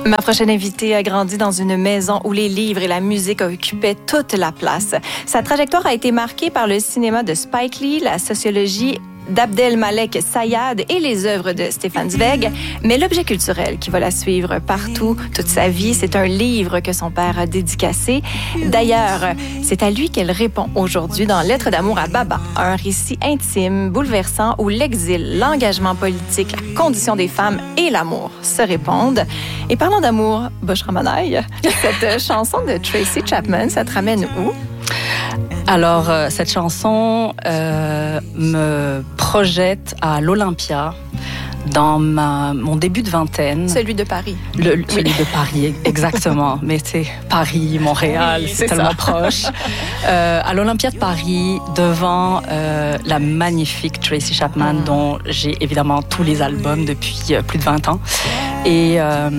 Ma prochaine invitée a grandi dans une maison où les livres et la musique occupaient toute la place. Sa trajectoire a été marquée par le cinéma de Spike Lee, la sociologie d'Abdelmalek Sayad et les œuvres de Stefan Zweig. Mais l'objet culturel qui va la suivre partout toute sa vie, c'est un livre que son père a dédicacé. D'ailleurs, c'est à lui qu'elle répond aujourd'hui dans Lettres d'amour à Baba, un récit intime, bouleversant où l'exil, l'engagement politique, la condition des femmes et l'amour se répondent. Et parlant d'amour, Bushra Manaï, cette chanson de Tracy Chapman, ça te ramène où? Alors, cette chanson me projette à l'Olympia dans mon début de vingtaine. Celui de Paris. Celui de Paris, exactement. Mais c'est Paris, Montréal, c'est tellement ça. Proche. À l'Olympia de Paris, devant la magnifique Tracy Chapman, dont j'ai évidemment tous les albums depuis plus de 20 ans. Et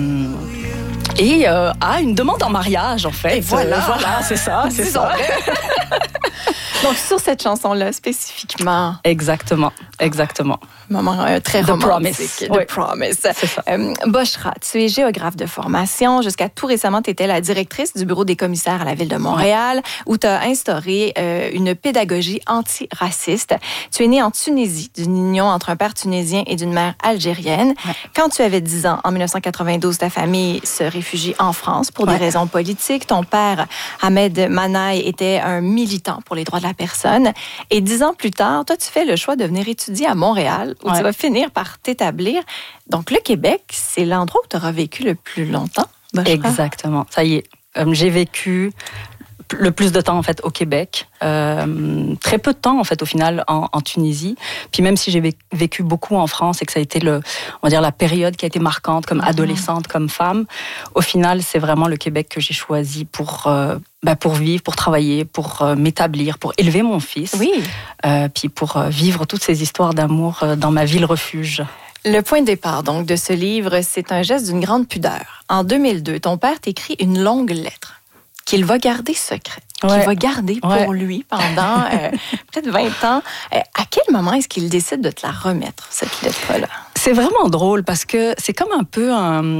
à une demande en mariage, en fait. Et voilà, c'est ça. Donc, sur cette chanson-là, spécifiquement. Exactement. Moment très romantique. The Promise. C'est ça. Bushra, tu es géographe de formation. Jusqu'à tout récemment, tu étais la directrice du bureau des commissaires à la Ville de Montréal, où tu as instauré une pédagogie antiraciste. Tu es née en Tunisie, d'une union entre un père tunisien et d'une mère algérienne. Ouais. Quand tu avais 10 ans, en 1992, ta famille se réfugie en France pour des raisons politiques. Ton père, Ahmed Manaï, était un militant pour les droits de la personne. Et 10 ans plus tard, toi, tu fais le choix de venir étudier à Montréal, où tu vas finir par t'établir. Donc, le Québec, c'est l'endroit où tu auras vécu le plus longtemps, Bushra? Exactement. Ça y est. J'ai vécu le plus de temps, en fait, au Québec. Très peu de temps, en fait, au final, en Tunisie. Puis même si j'ai vécu beaucoup en France et que ça a été, on va dire, la période qui a été marquante comme adolescente, comme femme, au final, c'est vraiment le Québec que j'ai choisi pour vivre, pour travailler, pour m'établir, pour élever mon fils. Oui. Puis pour vivre toutes ces histoires d'amour dans ma ville refuge. Le point de départ, donc, de ce livre, c'est un geste d'une grande pudeur. En 2002, ton père t'écrit une longue lettre qu'il va garder secrète, qu'il va garder pour lui pendant près de 20 ans. À quel moment est-ce qu'il décide de te la remettre, cette lettre-là? C'est vraiment drôle parce que c'est comme un peu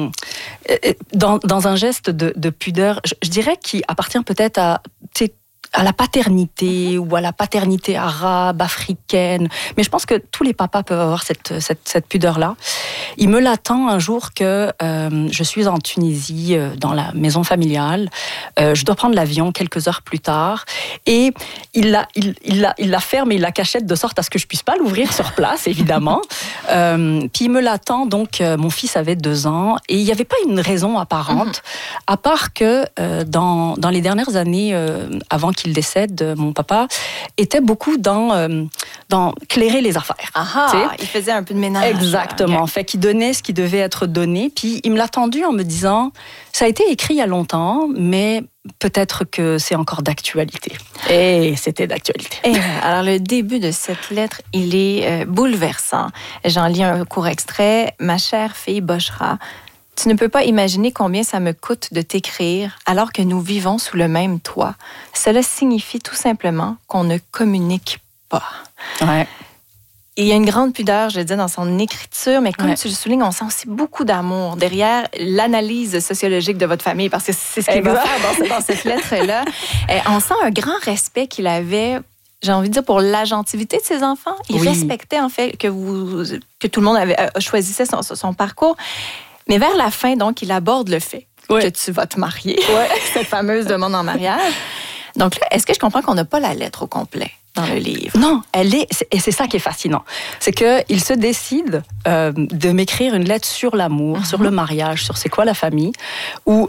dans un geste de pudeur, je dirais qu'il appartient peut-être à la paternité ou à la paternité arabe, africaine. Mais je pense que tous les papas peuvent avoir cette pudeur-là. Il me l'attend un jour que je suis en Tunisie, dans la maison familiale. Je dois prendre l'avion quelques heures plus tard. Et il la ferme et il la cachette de sorte à ce que je puisse pas l'ouvrir sur place, évidemment. Puis il me l'attend, donc mon fils avait 2 ans. Et il n'y avait pas une raison apparente, à part que dans les dernières années, avant qu'il décède, mon papa était beaucoup dans clairer les affaires. Il faisait un peu de ménage. Exactement. Fait qu'il donnait ce qui devait être donné. Puis il me l'a tendu en me disant, ça a été écrit il y a longtemps, mais peut-être que c'est encore d'actualité. Et c'était d'actualité. Alors, le début de cette lettre, il est bouleversant. J'en lis un court extrait. « Ma chère fille Bushra, tu ne peux pas imaginer combien ça me coûte de t'écrire alors que nous vivons sous le même toit. Cela signifie tout simplement qu'on ne communique pas. » Ouais. Il y a une grande pudeur, je le dis, dans son écriture, mais comme tu le soulignes, on sent aussi beaucoup d'amour derrière l'analyse sociologique de votre famille, parce que c'est ce qu'il va faire dans cette lettre-là. On sent un grand respect qu'il avait, j'ai envie de dire, pour l'agentivité de ses enfants. Il respectait, en fait, que tout le monde choisissait son parcours. Mais vers la fin, donc, il aborde le fait que tu vas te marier, cette fameuse demande en mariage. Donc là, est-ce que je comprends qu'on n'a pas la lettre au complet dans le livre? Non, et c'est ça qui est fascinant. C'est qu'il se décide de m'écrire une lettre sur l'amour, sur le mariage, sur c'est quoi la famille, où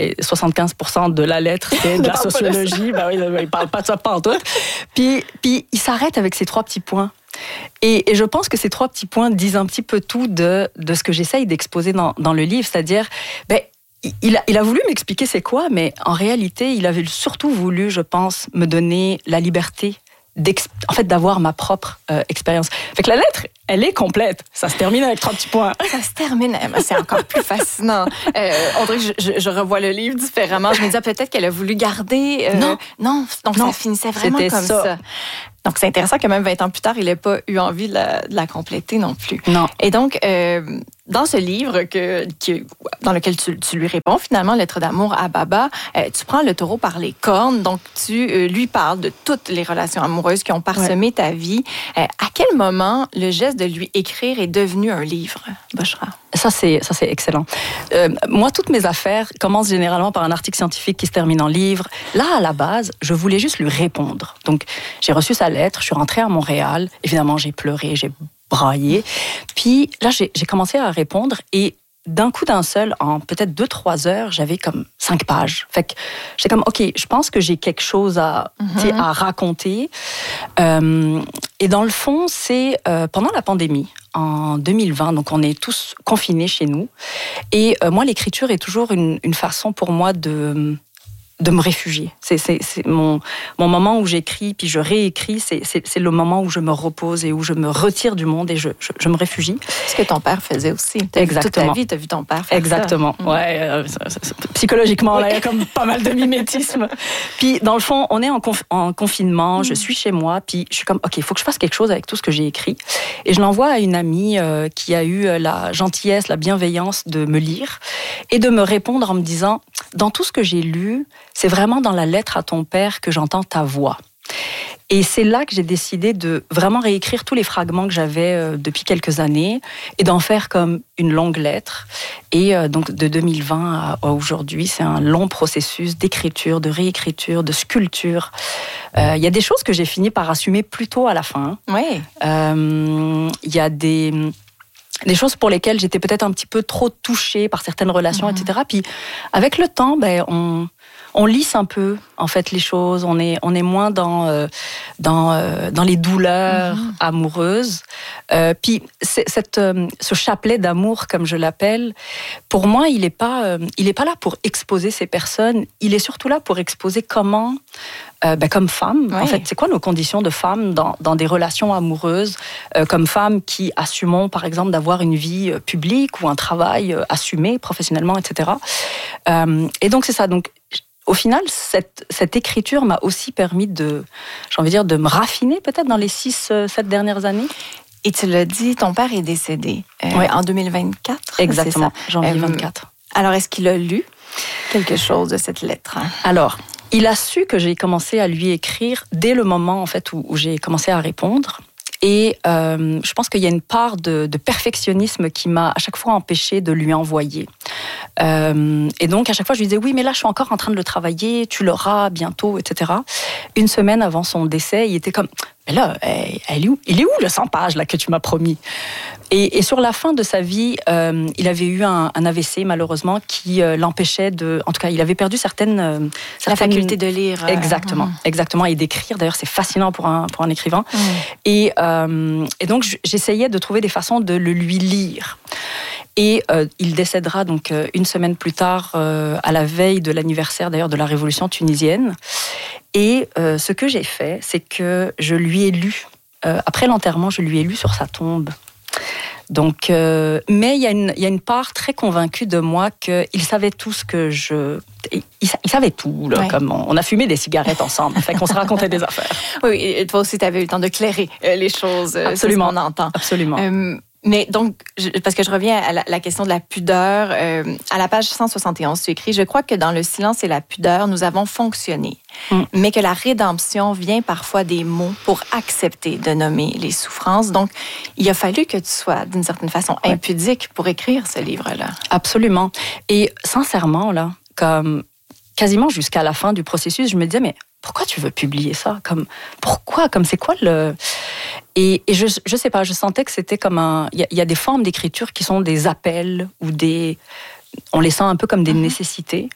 75% de la lettre, c'est de la sociologie. Il parle pas de ça, pas en tout. Puis il s'arrête avec ces 3 petits points. Et je pense que ces 3 petits points disent un petit peu tout de ce que j'essaye d'exposer dans le livre, c'est-à-dire, il a voulu m'expliquer c'est quoi, mais en réalité, il avait surtout voulu, je pense, me donner la liberté d'avoir ma propre expérience. Fait que la lettre, elle est complète. Ça se termine avec 3 petits points. Ça se termine, c'est encore plus fascinant. On dirait que je revois le livre différemment. Je me disais peut-être qu'elle a voulu garder... Non, donc ça finissait vraiment comme ça. Donc, c'est intéressant que même 20 ans plus tard, il n'ait pas eu envie de la compléter non plus. Non. Et donc, dans ce livre dans lequel tu lui réponds, finalement, Lettre d'amour à Baba, tu prends le taureau par les cornes. Donc, tu lui parles de toutes les relations amoureuses qui ont parsemé ta vie. À quel moment le geste de lui écrire est devenu un livre, Bushra? Ça, c'est excellent. Moi, toutes mes affaires commencent généralement par un article scientifique qui se termine en livre. Là, à la base, je voulais juste lui répondre. Donc, j'ai reçu sa lettre, je suis rentrée à Montréal. Évidemment, j'ai pleuré, j'ai braillé. Puis là, j'ai commencé à répondre et d'un coup d'un seul, en peut-être 2-3 heures, j'avais comme 5 pages. Fait que j'étais comme, OK, je pense que j'ai quelque chose à raconter. Et dans le fond, c'est pendant la pandémie, en 2020, donc on est tous confinés chez nous. Et moi, l'écriture est toujours une façon pour moi de me réfugier. C'est mon moment où j'écris, puis je réécris, c'est le moment où je me repose et où je me retire du monde et je me réfugie. Ce que ton père faisait aussi. Exactement. Toute ta vie, tu as vu ton père faire Exactement. ça. Ouais, psychologiquement, là, il y a comme pas mal de mimétisme. Puis, dans le fond, on est en confinement, je suis chez moi, puis je suis comme, OK, il faut que je fasse quelque chose avec tout ce que j'ai écrit. Et je l'envoie à une amie qui a eu la gentillesse, la bienveillance de me lire et de me répondre en me disant, dans tout ce que j'ai lu, c'est vraiment dans la lettre à ton père que j'entends ta voix. Et c'est là que j'ai décidé de vraiment réécrire tous les fragments que j'avais depuis quelques années et d'en faire comme une longue lettre. Et donc de 2020 à aujourd'hui, c'est un long processus d'écriture, de réécriture, de sculpture. Il y a des choses que j'ai fini par assumer plutôt à la fin. Oui. Il y a des choses pour lesquelles j'étais peut-être un petit peu trop touchée par certaines relations, etc. Puis avec le temps, on lisse un peu en fait les choses. On est moins dans les douleurs amoureuses. Puis ce chapelet d'amour, comme je l'appelle, pour moi, il est pas là pour exposer ces personnes. Il est surtout là pour exposer comment, comme femme, en fait, c'est quoi nos conditions de femme dans des relations amoureuses, comme femmes qui assumons, par exemple, d'avoir une vie publique ou un travail assumé professionnellement, etc. Et donc c'est ça. Donc au final, cette écriture m'a aussi permis de me raffiner peut-être dans les 6-7 dernières années. Et tu l'as dit, ton père est décédé en 2024. Exactement, janvier 24. Alors, est-ce qu'il a lu quelque chose de cette lettre? Alors, il a su que j'ai commencé à lui écrire dès le moment en fait où j'ai commencé à répondre. Et je pense qu'il y a une part de perfectionnisme qui m'a à chaque fois empêchée de lui envoyer. Et donc, à chaque fois, je lui disais, oui, mais là, je suis encore en train de le travailler, tu l'auras bientôt, etc. Une semaine avant son décès, il était comme, mais là, il est où le 100 pages là, que tu m'as promis? Et sur la fin de sa vie, il avait eu un AVC, malheureusement, qui l'empêchait de... En tout cas, il avait perdu certaines... La faculté de lire. Exactement, et d'écrire. D'ailleurs, c'est fascinant pour un écrivain. Et donc, j'essayais de trouver des façons de le lui lire. Et il décédera donc une semaine plus tard, à la veille de l'anniversaire d'ailleurs de la Révolution tunisienne. Et ce que j'ai fait, c'est que je lui ai lu, après l'enterrement, je lui ai lu sur sa tombe. Donc, mais il y a une part très convaincue de moi qu'il savait tout ce que il savait tout, là, comme on a fumé des cigarettes ensemble, fait qu'on se racontait des affaires. Oui, et toi aussi, tu avais eu le temps de clairer les choses. Absolument, on entend. Absolument. Mais donc, parce que je reviens à la question de la pudeur, à la page 171, tu écris « Je crois que dans le silence et la pudeur, nous avons fonctionné, mais que la rédemption vient parfois des mots pour accepter de nommer les souffrances. » Donc, il a fallu que tu sois, d'une certaine façon, impudique pour écrire ce livre-là. Absolument. Et sincèrement, là, comme quasiment jusqu'à la fin du processus, je me disais, mais pourquoi tu veux publier ça? Pourquoi? C'est quoi le... Et je sais pas, je sentais que c'était comme il y a des formes d'écriture qui sont des appels ou on les sent un peu comme des nécessités.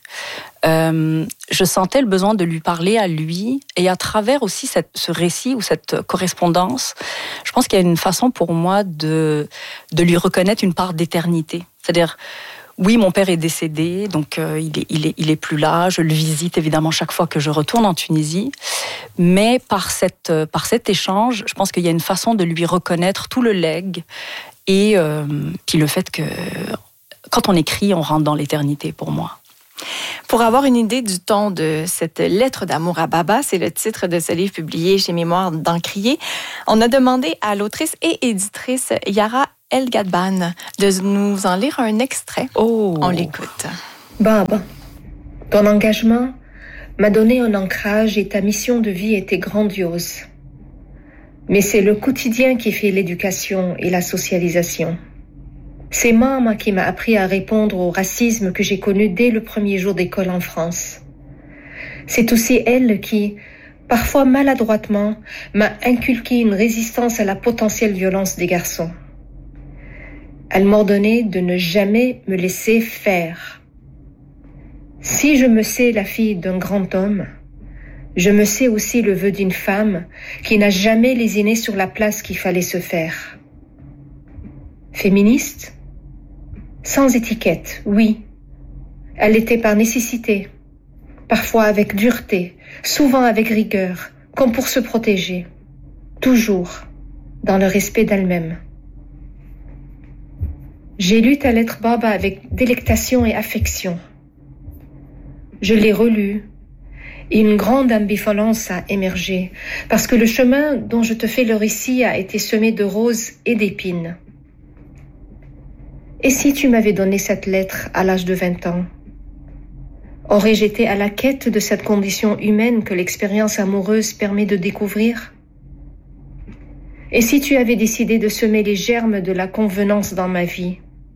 Je sentais le besoin de lui parler à lui et à travers aussi ce récit ou cette correspondance, je pense qu'il y a une façon pour moi de lui reconnaître une part d'éternité. C'est-à-dire, oui, mon père est décédé, donc il est plus là. Je le visite évidemment chaque fois que je retourne en Tunisie. Mais par cet échange, je pense qu'il y a une façon de lui reconnaître tout le legs et puis le fait que quand on écrit, on rentre dans l'éternité pour moi. Pour avoir une idée du ton de cette lettre d'amour à Baba, c'est le titre de ce livre publié chez Mémoires d'Encrier, on a demandé à l'autrice et éditrice Yara El-Gadban de nous en lire un extrait. On l'écoute. Baba, ton engagement m'a donné un ancrage et ta mission de vie était grandiose. Mais c'est le quotidien qui fait l'éducation et la socialisation. C'est maman qui m'a appris à répondre au racisme que j'ai connu dès le premier jour d'école en France. C'est aussi elle qui, parfois maladroitement, m'a inculqué une résistance à la potentielle violence des garçons. Elle m'ordonnait de ne jamais me laisser faire. Si je me sais la fille d'un grand homme, je me sais aussi le vœu d'une femme qui n'a jamais lésiné sur la place qu'il fallait se faire. Féministe ? Sans étiquette, oui. Elle l'était par nécessité, parfois avec dureté, souvent avec rigueur, comme pour se protéger, toujours dans le respect d'elle-même. J'ai lu ta lettre, Baba, avec délectation et affection. Je l'ai relue et une grande ambivalence a émergé, parce que le chemin dont je te fais le récit a été semé de roses et d'épines. Et si tu m'avais donné cette lettre à l'âge de 20 ans, aurais-je été à la quête de cette condition humaine que l'expérience amoureuse permet de découvrir? Et si tu avais décidé de semer les germes de la convenance dans ma vie?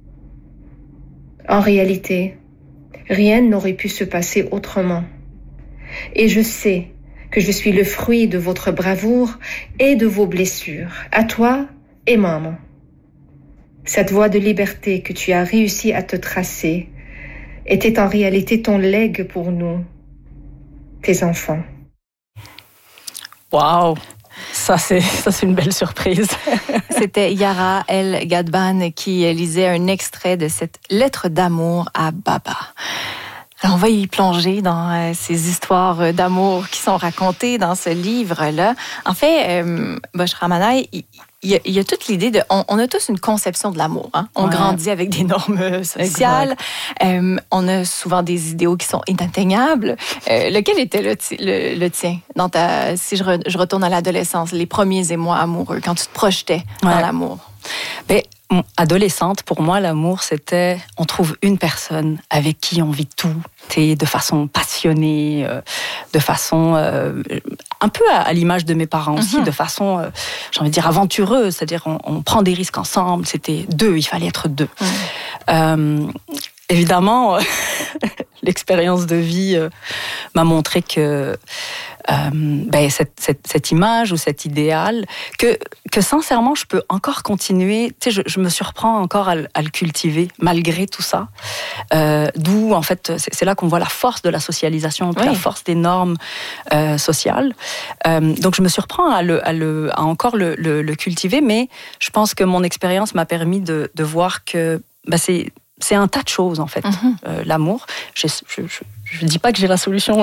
En réalité, rien n'aurait pu se passer autrement. Et je sais que je suis le fruit de votre bravoure et de vos blessures, à toi et maman. Cette voie de liberté que tu as réussi à te tracer était en réalité ton legs pour nous, tes enfants. Wow! Ça, c'est une belle surprise. C'était Yara El-Gadban qui lisait un extrait de cette lettre d'amour à Baba. Alors, on va y plonger dans ces histoires d'amour qui sont racontées dans ce livre-là. En fait, Bushra Manai, il y a toute l'idée de... On a tous une conception de l'amour. Hein? On grandit avec des normes sociales. On a souvent des idéaux qui sont inatteignables. Lequel était le tien? Si je retourne à l'adolescence, les premiers émois amoureux, quand tu te projetais dans l'amour. Mais, adolescente, pour moi, l'amour, c'était... On trouve une personne avec qui on vit tout, de façon passionnée, de façon un peu à l'image de mes parents aussi, de façon, j'ai envie de dire, aventureuse. C'est-à-dire, on prend des risques ensemble. C'était deux, il fallait être deux. Évidemment, l'expérience de vie m'a montré que cette image ou cet idéal, que sincèrement, je peux encore continuer. Tu sais, je me surprends encore à le cultiver, malgré tout ça. D'où, en fait, c'est là qu'on voit la force de la socialisation, la force des normes sociales. Donc, je me surprends à encore le cultiver, mais je pense que mon expérience m'a permis de voir que c'est un tas de choses, en fait, l'amour. Je ne dis pas que j'ai la solution.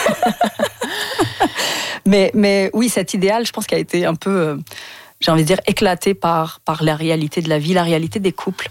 mais oui, cet idéal, je pense qu'il a été un peu, j'ai envie de dire, éclaté par la réalité de la vie, la réalité des couples.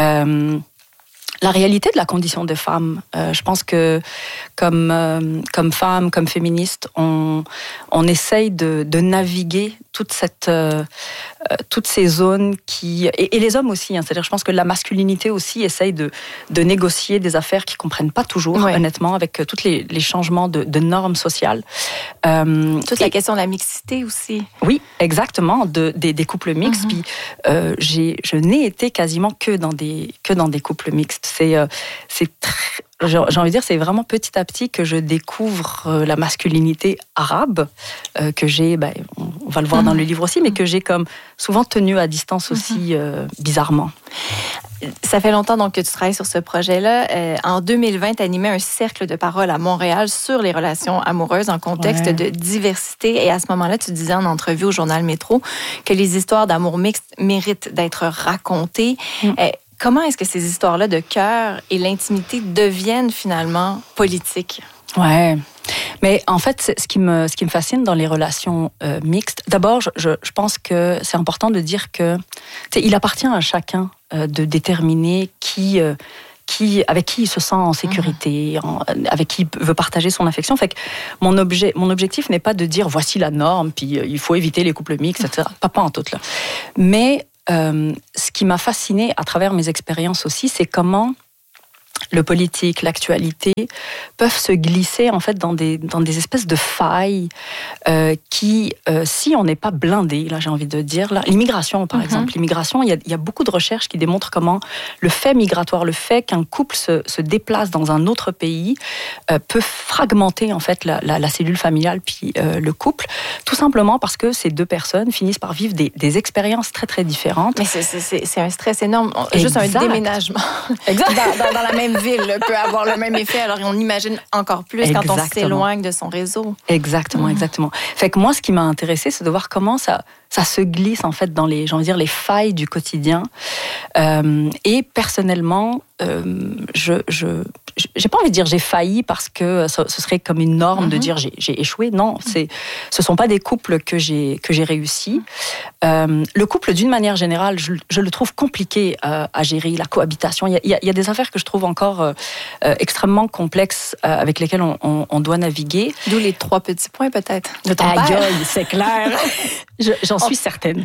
La réalité de la condition de femme. Je pense que comme femme, comme féministe, on essaye de naviguer toutes ces zones et les hommes aussi. C'est-à-dire, je pense que la masculinité aussi essaye de négocier des affaires qu'ils comprennent pas toujours, honnêtement, avec tous les changements de normes sociales. Toute la question de la mixité aussi. Oui, exactement, des couples mixtes. Puis je n'ai été quasiment que dans des couples mixtes. J'ai envie de dire, c'est vraiment petit à petit que je découvre la masculinité arabe, que j'ai, on va le voir dans le livre aussi, mais que j'ai comme souvent tenu à distance aussi, bizarrement. Ça fait longtemps donc que tu travailles sur ce projet-là. En 2020, tu animais un cercle de parole à Montréal sur les relations amoureuses en contexte de diversité. Et à ce moment-là, tu disais en entrevue au journal Métro que les histoires d'amour mixte méritent d'être racontées. Comment est-ce que ces histoires-là de cœur et l'intimité deviennent finalement politiques? Ouais. Mais en fait, ce qui me fascine dans les relations mixtes, d'abord, je pense que c'est important de dire que il appartient à chacun de déterminer qui avec qui il se sent en sécurité, avec qui il veut partager son affection. Fait que mon objectif n'est pas de dire voici la norme, puis il faut éviter les couples mixtes, etc. Pas en tout là. Mais ce qui m'a fascinée à travers mes expériences aussi, c'est comment le politique, l'actualité peuvent se glisser en fait dans des espèces de failles qui, si on n'est pas blindé, là j'ai envie de dire, là, l'immigration par exemple, l'immigration, il y a beaucoup de recherches qui démontrent comment le fait migratoire, le fait qu'un couple se déplace dans un autre pays peut fragmenter en fait la cellule familiale puis le couple, tout simplement parce que ces deux personnes finissent par vivre des expériences très très différentes. Mais c'est un stress énorme, juste un déménagement. Exact. dans la même ville peut avoir le même effet, alors on imagine encore plus quand on s'éloigne de son réseau. Exactement. Fait que moi, ce qui m'a intéressée, c'est de voir comment ça se glisse en fait dans les failles du quotidien. Et personnellement, j'ai pas envie de dire j'ai failli parce que ce serait comme une norme de dire j'ai échoué. Non, ce sont pas des couples que j'ai réussi. Le couple, d'une manière générale, je le trouve compliqué à gérer, la cohabitation. Il y a des affaires que je trouve encore extrêmement complexes avec lesquelles on doit naviguer. D'où les 3 petits points peut-être de ton père. Aïe, c'est clair. J'en suis certaine.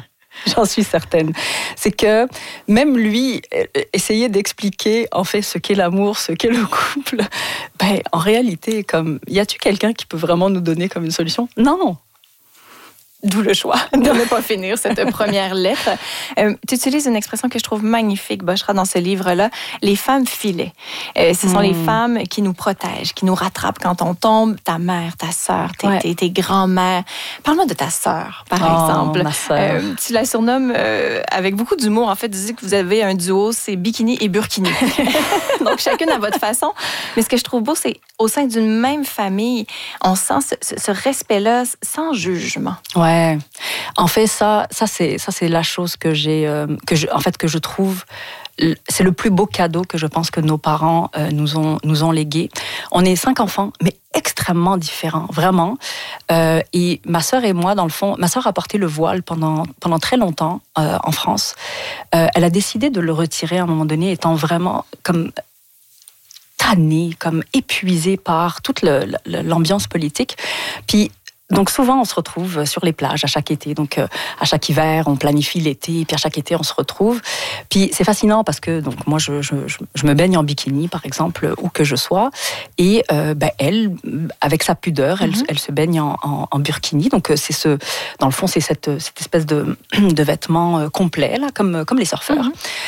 C'est que même lui, essayer d'expliquer en fait ce qu'est l'amour, ce qu'est le couple, en réalité, y a-t-il quelqu'un qui peut vraiment nous donner comme une solution? Non. D'où le choix de ne pas finir cette première lettre. Tu utilises une expression que je trouve magnifique, Bochra, dans ce livre-là, les femmes filets. Ce sont les femmes qui nous protègent, qui nous rattrapent quand on tombe. Ta mère, ta sœur, tes grands-mères. Parle-moi de ta sœur, par exemple. Ma sœur. Tu la surnommes avec beaucoup d'humour. En fait, tu dis que vous avez un duo, c'est bikini et burkini. Donc, chacune à votre façon. Mais ce que je trouve beau, c'est au sein d'une même famille, on sent ce respect-là sans jugement. Ouais. En fait, ça c'est la chose que je trouve, c'est le plus beau cadeau que je pense que nos parents nous ont légué. On est 5 enfants, mais extrêmement différents, vraiment. Et ma sœur et moi, dans le fond, ma sœur a porté le voile pendant très longtemps en France. Elle a décidé de le retirer à un moment donné, étant vraiment comme tannée, comme épuisée par toute l'ambiance politique. Puis donc souvent, on se retrouve sur les plages à chaque été. Donc à chaque hiver, on planifie l'été, puis à chaque été, on se retrouve. Puis c'est fascinant parce que donc moi, je me baigne en bikini, par exemple, où que je sois. Et elle, avec sa pudeur, elle se baigne en burkini. Donc dans le fond, c'est cette espèce de vêtement complet, là, comme les surfeurs.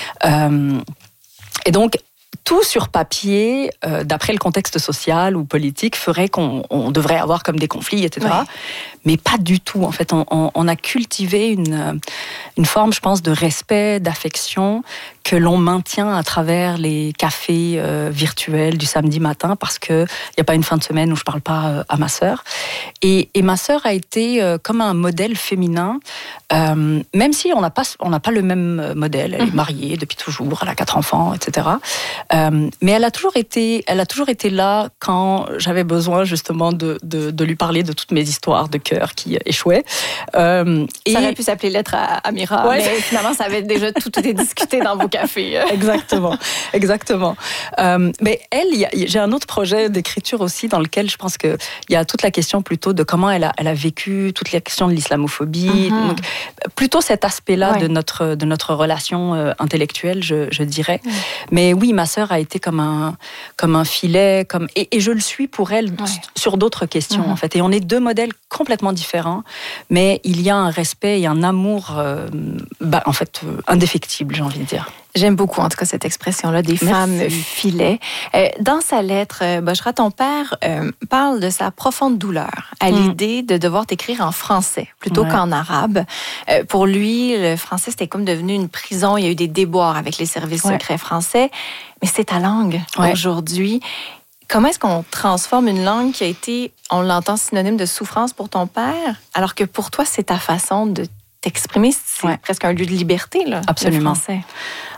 Et donc, tout sur papier, d'après le contexte social ou politique, ferait qu'on devrait avoir comme des conflits, etc. Ouais. Mais pas du tout. En fait, on a cultivé une forme, je pense, de respect, d'affection que l'on maintient à travers les cafés virtuels du samedi matin, parce qu'il n'y a pas une fin de semaine où je ne parle pas à ma sœur. Et ma sœur a été comme un modèle féminin, même si on n'a pas le même modèle. Elle est mariée depuis toujours, elle a 4 enfants, etc. Mais elle a toujours été là quand j'avais besoin justement de lui parler de toutes mes histoires de cœur qui échouaient. Ça aurait pu s'appeler Lettre à Amira, ouais. Mais finalement, ça avait déjà tout été discuté dans vos cafés. Exactement. Mais j'ai un autre projet d'écriture aussi dans lequel je pense qu'il y a toute la question plutôt de comment elle a vécu, toute la question de l'islamophobie. Donc, plutôt cet aspect-là de notre relation intellectuelle, je dirais. Mais oui, ma sœur a été comme un filet, et je le suis pour elle sur d'autres questions, en fait. Et on est 2 modèles complètement différents, mais il y a un respect et un amour, en fait, indéfectible, j'ai envie de dire. J'aime beaucoup, en tout cas, cette expression-là, des femmes filets. Dans sa lettre, Bochra, ton père parle de sa profonde douleur à l'idée de devoir t'écrire en français plutôt qu'en arabe. Pour lui, le français, c'était comme devenu une prison. Il y a eu des déboires avec les services secrets français. Mais c'est ta langue aujourd'hui. Comment est-ce qu'on transforme une langue qui a été, on l'entend, synonyme de souffrance pour ton père, alors que pour toi, c'est ta façon de t'exprimer, c'est presque un lieu de liberté, là, absolument. le français.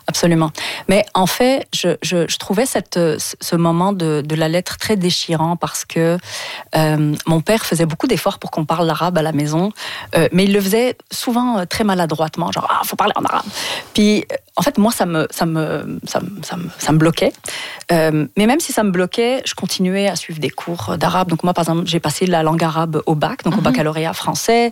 Absolument. Mais en fait, je trouvais ce moment de la lettre très déchirant parce que mon père faisait beaucoup d'efforts pour qu'on parle l'arabe à la maison, mais il le faisait souvent très maladroitement, genre faut parler en arabe. Puis en fait, moi, ça me bloquait. Mais même si ça me bloquait, je continuais à suivre des cours d'arabe. Donc moi, par exemple, j'ai passé la langue arabe au bac, donc au baccalauréat français.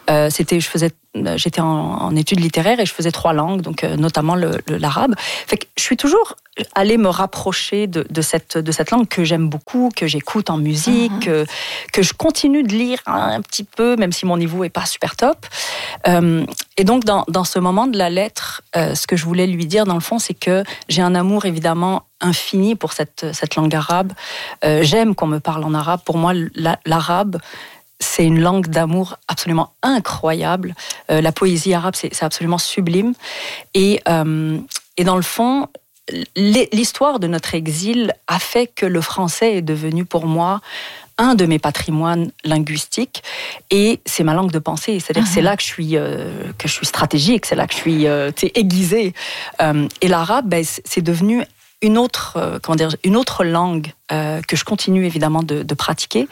J'étais en études littéraires et je faisais 3 langues, donc notamment l'arabe. Fait que je suis toujours allée me rapprocher de cette langue que j'aime beaucoup, que j'écoute en musique, que je continue de lire un petit peu, même si mon niveau est pas super top. Et donc dans ce moment de la lettre, ce que je voulais lui dire dans le fond, c'est que j'ai un amour évidemment infini pour cette langue arabe. J'aime qu'on me parle en arabe. Pour moi, l'arabe, c'est une langue d'amour absolument incroyable. La poésie arabe, c'est absolument sublime. Et dans le fond, l'histoire de notre exil a fait que le français est devenu pour moi un de mes patrimoines linguistiques et c'est ma langue de pensée. C'est-à-dire que c'est là que je suis stratégique, c'est là que je suis aiguisée. Et l'arabe, c'est devenu une autre langue que je continue évidemment de pratiquer.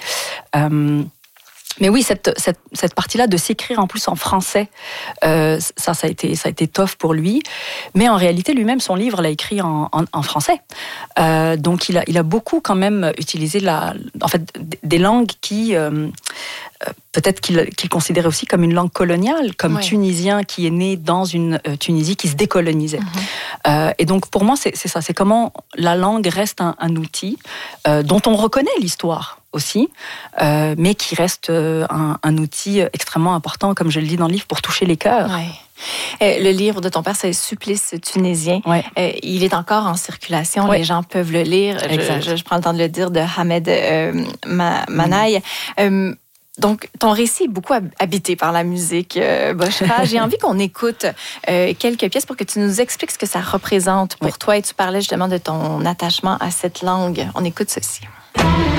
Mais oui, cette partie-là de s'écrire en plus en français, ça a été tough pour lui. Mais en réalité, lui-même, son livre l'a écrit en français. Donc, il a beaucoup quand même utilisé des langues qui peut-être qu'il considérait aussi comme une langue coloniale, comme tunisien qui est né dans une Tunisie qui se décolonisait. Et donc, pour moi, c'est ça. C'est comment la langue reste un outil dont on reconnaît l'histoire aussi, mais qui reste un outil extrêmement important, comme je le dis dans le livre, pour toucher les cœurs. Ouais. Le livre de ton père, c'est Supplice tunisien. Ouais. Il est encore en circulation. Ouais. Les gens peuvent le lire. Je prends le temps de le dire, de Hamed Manaï. Donc, ton récit est beaucoup habité par la musique, Bochra. J'ai envie qu'on écoute quelques pièces pour que tu nous expliques ce que ça représente pour toi. Et tu parlais justement de ton attachement à cette langue. On écoute ceci.